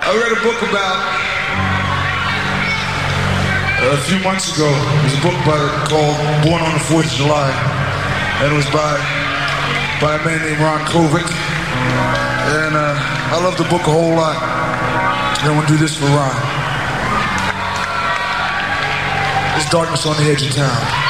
I read a book about a few months ago. It was a book called Born on the 4th of July, and it was by a man named Ron Kovic. And I love the book a whole lot. And I want to do this for Ron. There's darkness on the edge of town.